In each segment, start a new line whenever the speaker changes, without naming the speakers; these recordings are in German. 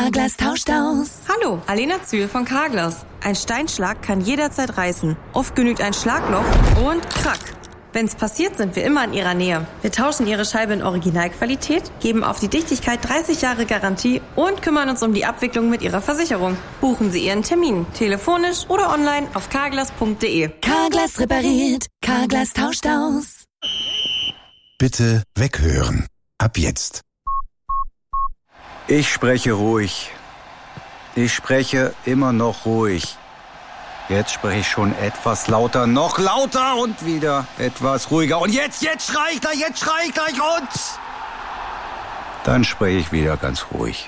Carglass tauscht aus.
Hallo, Alena Zühl von Carglass. Ein Steinschlag kann jederzeit reißen. Oft genügt ein Schlagloch und krack. Wenn's passiert, sind wir immer in Ihrer Nähe. Wir tauschen Ihre Scheibe in Originalqualität, geben auf die Dichtigkeit 30 Jahre Garantie und kümmern uns um die Abwicklung mit Ihrer Versicherung. Buchen Sie Ihren Termin, telefonisch oder online auf carglass.de.
Carglass repariert, Carglass tauscht aus.
Bitte weghören. Ab jetzt.
Ich spreche ruhig. Ich spreche immer noch ruhig. Jetzt spreche ich schon etwas lauter, noch lauter und wieder etwas ruhiger. Und jetzt schrei ich gleich und... Dann spreche ich wieder ganz ruhig.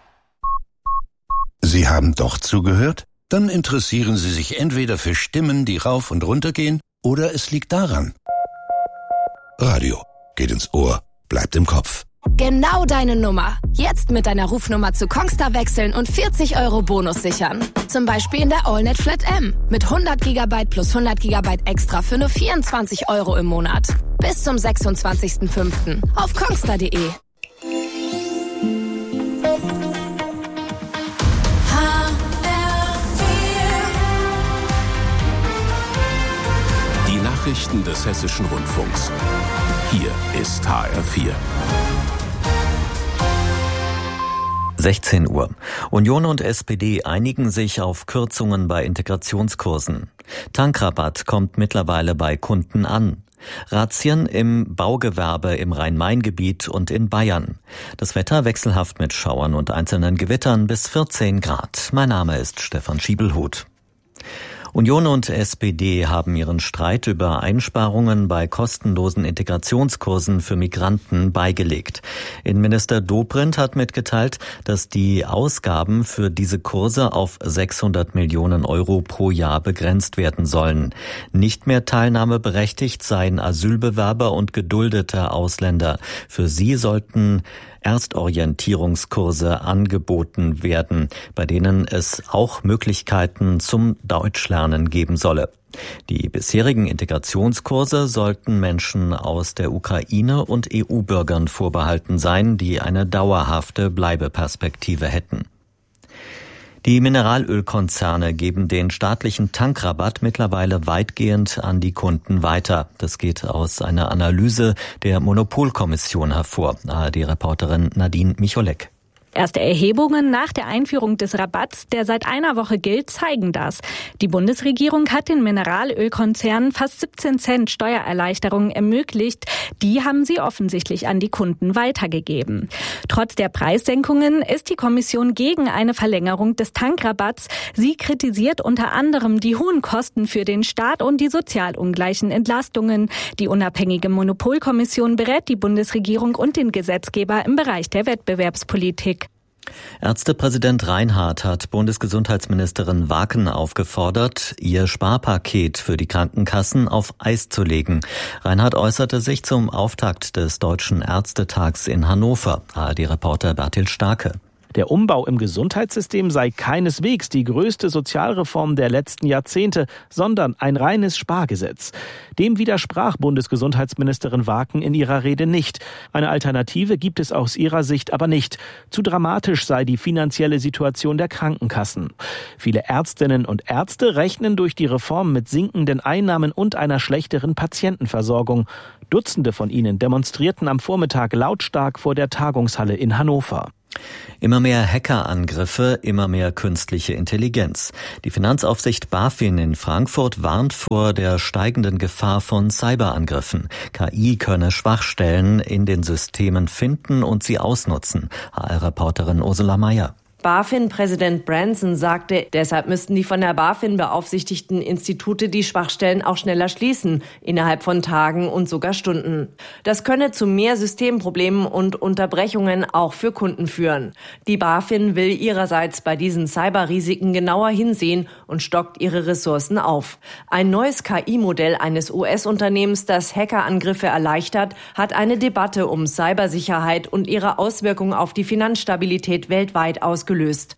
Sie haben doch zugehört? Dann interessieren Sie sich entweder für Stimmen, die rauf und runter gehen, oder es liegt daran. Radio geht ins Ohr, bleibt im Kopf.
Genau deine Nummer. Jetzt mit deiner Rufnummer zu Kongstar wechseln und 40 € Bonus sichern. Zum Beispiel in der AllNet Flat M. Mit 100 GB plus 100 GB extra für nur 24 € im Monat. Bis zum 26.05. auf kongstar.de.
Die Nachrichten des Hessischen Rundfunks. Hier ist HR4.
16 Uhr. Union und SPD einigen sich auf Kürzungen bei Integrationskursen. Tankrabatt kommt mittlerweile bei Kunden an. Razzien im Baugewerbe im Rhein-Main-Gebiet und in Bayern. Das Wetter wechselhaft mit Schauern und einzelnen Gewittern bis 14 Grad. Mein Name ist Stefan Schiebelhuth. Union und SPD haben ihren Streit über Einsparungen bei kostenlosen Integrationskursen für Migranten beigelegt. Innenminister Dobrindt hat mitgeteilt, dass die Ausgaben für diese Kurse auf 600 Millionen € pro Jahr begrenzt werden sollen. Nicht mehr teilnahmeberechtigt seien Asylbewerber und geduldete Ausländer. Für sie sollten Erstorientierungskurse angeboten werden, bei denen es auch Möglichkeiten zum Deutschlernen geben solle. Die bisherigen Integrationskurse sollten Menschen aus der Ukraine und EU-Bürgern vorbehalten sein, die eine dauerhafte Bleibeperspektive hätten. Die Mineralölkonzerne geben den staatlichen Tankrabatt mittlerweile weitgehend an die Kunden weiter. Das geht aus einer Analyse der Monopolkommission hervor. ARD-Reporterin Nadine Micholek.
Erste Erhebungen nach der Einführung des Rabatts, der seit einer Woche gilt, zeigen das. Die Bundesregierung hat den Mineralölkonzernen fast 17 Cent Steuererleichterungen ermöglicht. Die haben sie offensichtlich an die Kunden weitergegeben. Trotz der Preissenkungen ist die Kommission gegen eine Verlängerung des Tankrabatts. Sie kritisiert unter anderem die hohen Kosten für den Staat und die sozial ungleichen Entlastungen. Die unabhängige Monopolkommission berät die Bundesregierung und den Gesetzgeber im Bereich der Wettbewerbspolitik.
Ärztepräsident Reinhardt hat Bundesgesundheitsministerin Waken aufgefordert, ihr Sparpaket für die Krankenkassen auf Eis zu legen. Reinhardt äußerte sich zum Auftakt des Deutschen Ärztetags in Hannover. ARD-Reporter Bertil Starke.
Der Umbau im Gesundheitssystem sei keineswegs die größte Sozialreform der letzten Jahrzehnte, sondern ein reines Spargesetz. Dem widersprach Bundesgesundheitsministerin Waken in ihrer Rede nicht. Eine Alternative gibt es aus ihrer Sicht aber nicht. Zu dramatisch sei die finanzielle Situation der Krankenkassen. Viele Ärztinnen und Ärzte rechnen durch die Reform mit sinkenden Einnahmen und einer schlechteren Patientenversorgung. Dutzende von ihnen demonstrierten am Vormittag lautstark vor der Tagungshalle in Hannover.
Immer mehr Hackerangriffe, immer mehr künstliche Intelligenz. Die Finanzaufsicht BaFin in Frankfurt warnt vor der steigenden Gefahr von Cyberangriffen. KI könne Schwachstellen in den Systemen finden und sie ausnutzen. HR-Reporterin Ursula Mayer.
BaFin-Präsident Branson sagte, deshalb müssten die von der BaFin beaufsichtigten Institute die Schwachstellen auch schneller schließen, innerhalb von Tagen und sogar Stunden. Das könne zu mehr Systemproblemen und Unterbrechungen auch für Kunden führen. Die BaFin will ihrerseits bei diesen Cyberrisiken genauer hinsehen und stockt ihre Ressourcen auf. Ein neues KI-Modell eines US-Unternehmens, das Hackerangriffe erleichtert, hat eine Debatte um Cybersicherheit und ihre Auswirkungen auf die Finanzstabilität weltweit ausgelöst.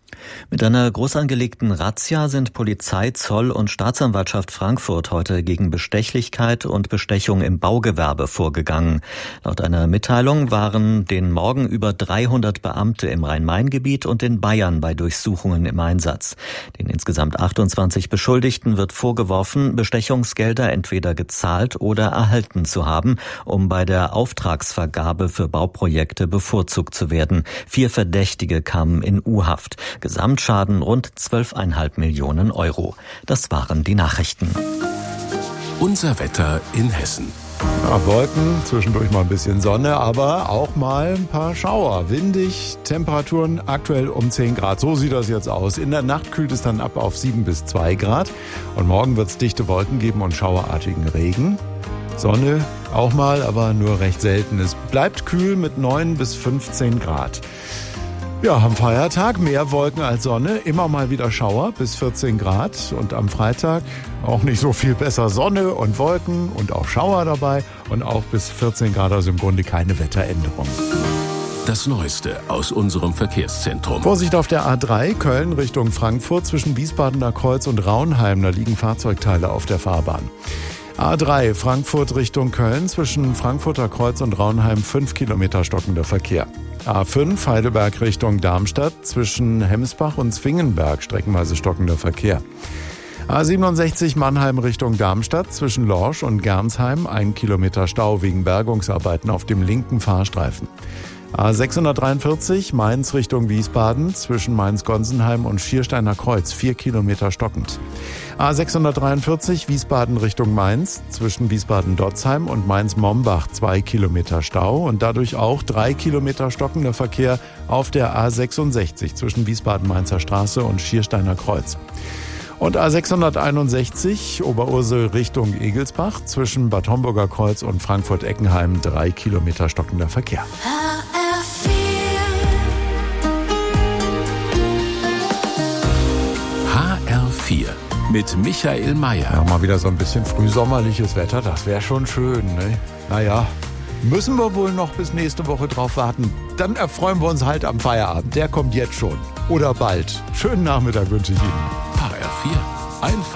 Mit einer groß angelegten Razzia sind Polizei, Zoll und Staatsanwaltschaft Frankfurt heute gegen Bestechlichkeit und Bestechung im Baugewerbe vorgegangen. Laut einer Mitteilung waren den Morgen über 300 Beamte im Rhein-Main-Gebiet und in Bayern bei Durchsuchungen im Einsatz. Den insgesamt 28 Beschuldigten wird vorgeworfen, Bestechungsgelder entweder gezahlt oder erhalten zu haben, um bei der Auftragsvergabe für Bauprojekte bevorzugt zu werden. 4 Verdächtige kamen in U-Haft. Gesamtschaden rund 12,5 Millionen Euro. Das waren die Nachrichten.
Unser Wetter in Hessen.
Ja, Wolken, zwischendurch mal ein bisschen Sonne, aber auch mal ein paar Schauer. Windig, Temperaturen aktuell um 10 Grad. So sieht das jetzt aus. In der Nacht kühlt es dann ab auf 7 bis 2 Grad. Und morgen wird es dichte Wolken geben und schauerartigen Regen. Sonne auch mal, aber nur recht selten. Es bleibt kühl mit 9 bis 15 Grad. Ja, am Feiertag mehr Wolken als Sonne, immer mal wieder Schauer bis 14 Grad und am Freitag auch nicht so viel besser, Sonne und Wolken und auch Schauer dabei und auch bis 14 Grad, also im Grunde keine Wetteränderung.
Das Neueste aus unserem Verkehrszentrum.
Vorsicht auf der A3 Köln Richtung Frankfurt zwischen Wiesbadener Kreuz und Raunheim, da liegen Fahrzeugteile auf der Fahrbahn. A3 Frankfurt Richtung Köln zwischen Frankfurter Kreuz und Raunheim 5 Kilometer stockender Verkehr. A5 Heidelberg Richtung Darmstadt zwischen Hemsbach und Zwingenberg streckenweise stockender Verkehr. A67 Mannheim Richtung Darmstadt zwischen Lorsch und Gernsheim 1 Kilometer Stau wegen Bergungsarbeiten auf dem linken Fahrstreifen. A643 Mainz Richtung Wiesbaden zwischen Mainz-Gonsenheim und Schiersteiner Kreuz 4 Kilometer stockend. A643 Wiesbaden Richtung Mainz zwischen Wiesbaden-Dotzheim und Mainz-Mombach 2 Kilometer Stau und dadurch auch 3 Kilometer stockender Verkehr auf der A66 zwischen Wiesbaden-Mainzer Straße und Schiersteiner Kreuz. Und A661 Oberursel Richtung Egelsbach zwischen Bad Homburger Kreuz und Frankfurt-Eckenheim 3 Kilometer stockender Verkehr.
HR4 mit Michael Mayer.
Ja, mal wieder so ein bisschen frühsommerliches Wetter, das wäre schon schön, ne? Naja, müssen wir wohl noch bis nächste Woche drauf warten. Dann erfreuen wir uns halt am Feierabend. Der kommt jetzt schon. Oder bald. Schönen Nachmittag wünsche ich Ihnen.
HR4. Einfach